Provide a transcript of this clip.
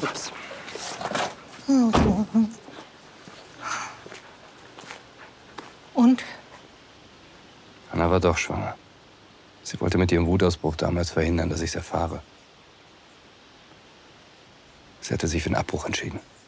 Ups. Und? Anna war doch schwanger. Sie wollte mit ihrem Wutausbruch damals verhindern, dass ich es erfahre. Sie hatte sich für den Abbruch entschieden.